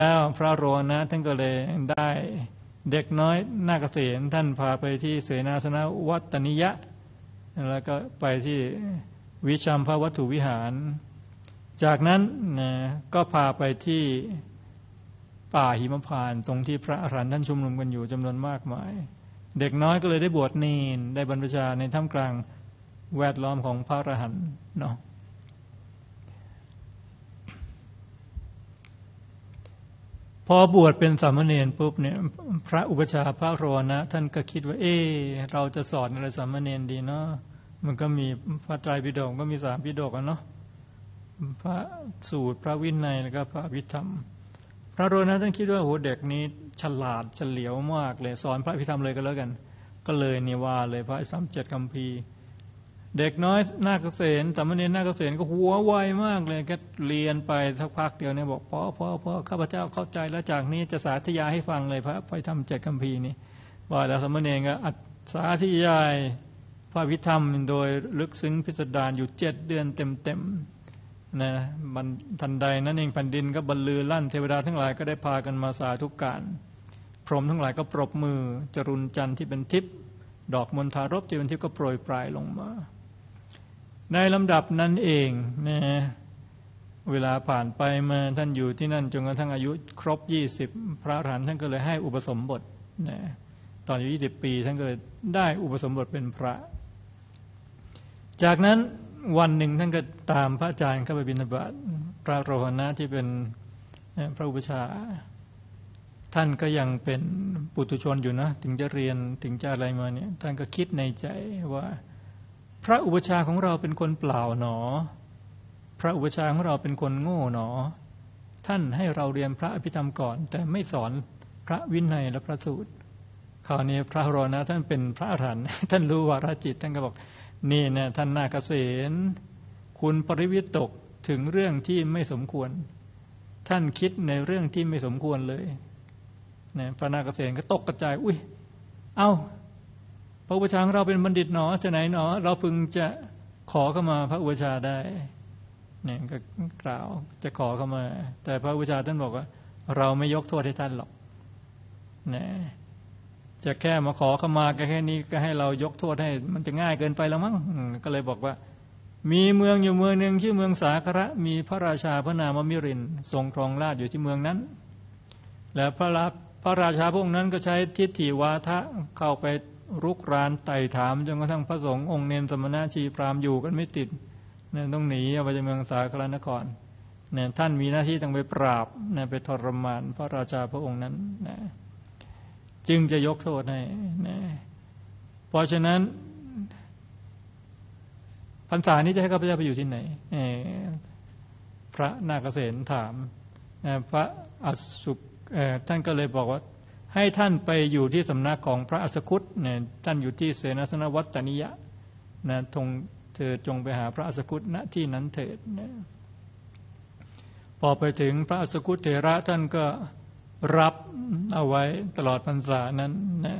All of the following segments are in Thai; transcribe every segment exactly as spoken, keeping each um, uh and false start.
แล้วพระโรนะท่านก็เลยได้เด็กน้อยนาคเสนท่านพาไปที่เสนาสนะวัตตนิยะแล้วก็ไปที่วิชัมภวัตถุวิหารจากนั้นนะก็พาไปที่ป่าหิมพานต์ตรงที่พระอรหันต์ท่านชุมนุมกันอยู่จำนวนมากมายเด็กน้อยก็เลยได้บวชเนรได้บรรพชาในท่ามกลางแวดล้อมของพระอรหันต์เนาะพอบวชเป็นสามเณรปุ๊บเนี่ยพระอุปชาพระโรนะท่านก็คิดว่าเออเราจะสอนอะไรสามเณรดีเนาะมันก็มีพระไตรปิฎกก็มีสามปิฎกอ่ะเนาะพระสูตรพระวินัยแล้วก็พระอภิธรรมพระโรนะท่านคิดว่าโหเด็กนี้ฉลาดเฉลียวมากเลยสอนพระอภิธรรมเลยก็แล้วกันก็เลยนี่ว่าเลยพระอภิธรรมเจ็ดคัมภีร์เด็กน้อยนาคเสนสามเณรนาคเสนก็หัวไวมากเลยก็เรียนไปสักพักเดียวเนี่ยบอกพ่อพ่อพ่อข้าพเจ้าเข้าใจแล้วจากนี้จะสาธยายให้ฟังเลยพระอภิธรรมเจ็ดคัมภีร์นี่ว่าแล้วสามเณรก็สาธยายพระอภิธรรมโดยลึกซึ้งพิสดารอยู่เจ็ดเดือนเต็มๆนะมันทันใดนั้นเองแผ่นดินก็บรรลือลั่นเทวดาทั้งหลายก็ได้พากันมาสาธุการพรหมทั้งหลายก็ปรบมือจรุนจันทร์ที่เป็นทิพย์ดอกมณฑารพที่เป็นทิพย์ก็โปรยปลายลงมาในลำดับนั้นเองนะเวลาผ่านไปมาท่านอยู่ที่นั่นจนกระทั่งอายุครบยี่สิบพระอรหันต์ท่านก็เลยให้อุปสมบทนะตอนอายุยี่สิบปีท่านก็เลยได้อุปสมบทเป็นพระจากนั้นวันหนึ่งท่านก็ตามพระอาจารย์เข้าไปบิณฑบาตพระโรหณะที่เป็นพระอุปชาท่านก็ยังเป็นปุถุชนอยู่นะถึงจะเรียนถึงจะอะไรมาเนี่ยท่านก็คิดในใจว่าพระอุปชาของเราเป็นคนเปล่าหนอพระอุปชาของเราเป็นคนโง่หนอท่านให้เราเรียนพระอภิธรรมก่อนแต่ไม่สอนพระวินัยและพระสูตรคราวนี้พระโรนะท่านเป็นพระอรหันต์ท่านรู้วาระจิตท่านก็บอกนี่นะท่านนาคเสนคุณปริวิตกถึงเรื่องที่ไม่สมควรท่านคิดในเรื่องที่ไม่สมควรเลยนะพระนาคเสนก็ตกกระจายอุ้ยเอ้าพระอุปชาของเราเป็นบัณฑิตหนอจะไหนหนอเราพึงจะขอเข้ามาพระอุปชาได้เนี่ยก็กล่าวจะขอเข้ามาแต่พระอุปชาท่านบอกว่าเราไม่ยกโทษให้ท่านหรอกนะจะแค่มาขอเข้ามาแค่นี้ก็ให้เรายกโทษให้มันจะง่ายเกินไปแล้วมั้งก็เลยบอกว่ามีเมืองอยู่เมืองหนึ่งชื่อเมืองสาคระมีพระราชาพระนามมิรินทรงครองราชอยู่ที่เมืองนั้นแล้วพระราพระราชาพระองค์นั้นก็ใช้ทิฏฐิวาทะเข้าไปรุกรานไต่ถามจนกระทั่งพระสงฆ์องค์เนรสมณะชีพราหมณ์อยู่กันไม่ติดเนี่ยต้องหนีออกไปจากเมืองสาครนครเนี่ยท่านมีหน้าที่ต้องไปปราบเนี่ยไปทรมานพระราชาพระองค์นั้นนะจึงจะยกโทษให้นะเพราะฉะนั้นพรรษานี้จะให้ข้าพเจ้าไปอยู่ที่ไหนพระนาคเสนถามพระอสุท่านก็เลยบอกว่าให้ท่านไปอยู่ที่สำนักของพระอสคุตเนี่ยท่านอยู่ที่เสนาสนะวัตตนิยะนะทงเธอจงไปหาพระอสคุตณที่นั้นเถิดนะพอไปถึงพระอสคุตเถระท่านก็รับเอาไว้ตลอดพรรษานั้นนะ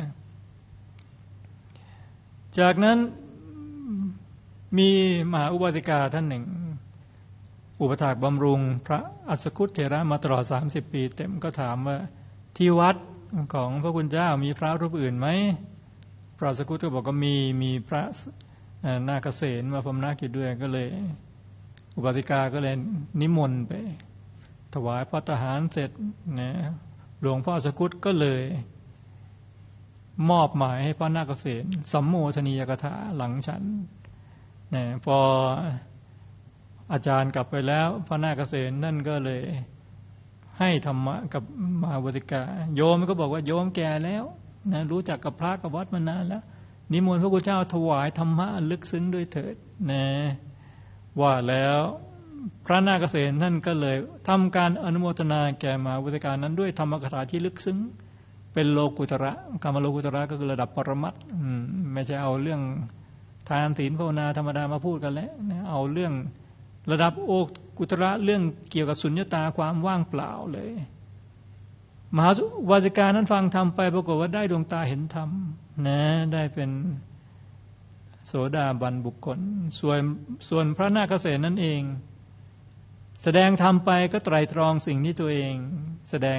จากนั้นมีมหาอุบาสิกาท่านหนึ่งอุปถากบำรุงพระอสคุตเถระมาตลอดสามสิบปีเต็มก็ถามว่าที่วัดของพระคุณเจ้ามีพระรูปอื่นไหมพระอสคุตก็บอกก็มีมีพระนาคเสนมาพำนักอยู่ด้วยก็เลยอุบาสิกาก็เลยนิมนต์ไปถวายพระทหารเสร็จนะหลวงพ่ออสคุตก็เลยมอบหมายให้พระนาคเสนสัมโมทนียกถาหลังฉันนะพออาจารย์กลับไปแล้วพระนาคเสนนั่นก็เลยให้ธรรมะกับมหาอุบาสิกาโยมก็บอกว่าโยมแก่แล้วนะรู้จักกับพระกับวัดมานานแล้วนิมนต์พระพุทธเจ้าถวายธรรมะลึกซึ้งด้วยเถิดนะว่าแล้วพระนาคเสนท่านก็เลยทำการอนุโมทนาแก่มหาอุบาสิกานั้นด้วยธรรมกถาที่ลึกซึ้งเป็นโลกุตระกามโลกุตระก็คือระดับปรมัตถ์ไม่ใช่เอาเรื่องทานศีลภาวนาธรรมดามาพูดกันแล้วเอาเรื่องระดับโอกุตระเรื่องเกี่ยวกับสุญญตาความว่างเปล่าเลยมหาวาสิกานั้นฟังธรรมไปปรากฏว่าได้ดวงตาเห็นธรรมนะได้เป็นโสดาบันบุคคลส่วนส่วนพระนาคเสนนั่นเองแสดงธรรมไปก็ไตร่ตรองสิ่งที่ตัวเองแสดง